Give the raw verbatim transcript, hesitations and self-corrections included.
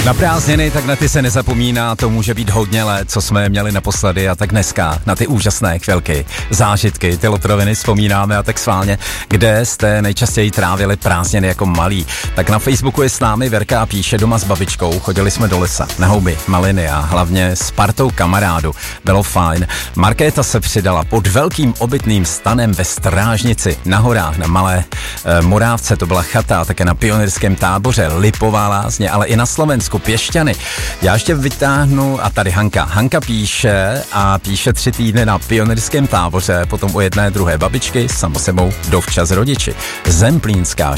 Na prázdniny, tak na ty se nezapomíná, to může být hodně let, co jsme měli naposledy, a tak dneska na ty úžasné chvilky, zážitky, ty lotroviny vzpomínáme, a tak sválně, kde jste nejčastěji trávili prázdniny jako malí. Tak na Facebooku je s námi Verka a píše: doma s babičkou, chodili jsme do lesa, na houby, maliny a hlavně s partou kamarádu. Bylo fajn. Markéta se přidala pod velkým obytným stanem ve Strážnici, na horách, na Malé e, Morávce, to byla chata, také na pionýrském táboře, Lipová Lázně, ale i na Slovensku, Pěšťany. Já ještě vytáhnu, a tady Hanka. Hanka píše a píše tři týdny na pionýrském táboře, potom u jedné druhé babičky, samo sebou dovčas rodiči. Zemplínská